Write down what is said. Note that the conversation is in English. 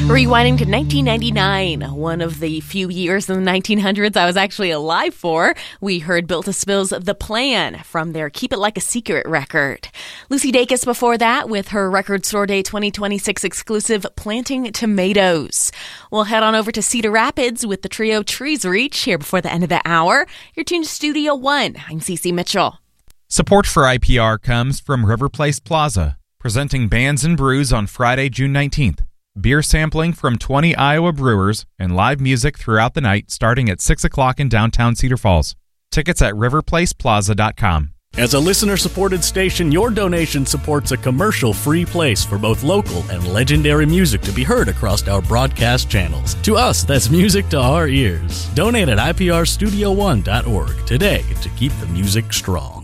Rewinding to 1999, one of the few years in the 1900s I was actually alive for, we heard Built to Spill's The Plan from their Keep It Like a Secret record. Lucy Dacus before that with her Record Store Day 2026 exclusive Planting Tomatoes. We'll head on over to Cedar Rapids with the trio Trees Reach here before the end of the hour. You're tuned to Studio One. I'm Cece Mitchell. Support for IPR comes from River Place Plaza, presenting Bands and Brews on Friday, June 19th. Beer sampling from 20 Iowa brewers and live music throughout the night starting at 6 o'clock in downtown Cedar Falls. Tickets at riverplaceplaza.com. As a listener-supported station, your donation supports a commercial-free place for both local and legendary music to be heard across our broadcast channels. To us, that's music to our ears. Donate at iprstudio1.org today to keep the music strong.